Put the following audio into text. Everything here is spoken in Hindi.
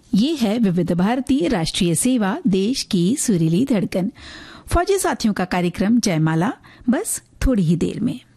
ये है विविध भारती राष्ट्रीय सेवा, देश की सुरीली धड़कन। फौजी साथियों का कार्यक्रम जयमाला बस थोड़ी ही देर में।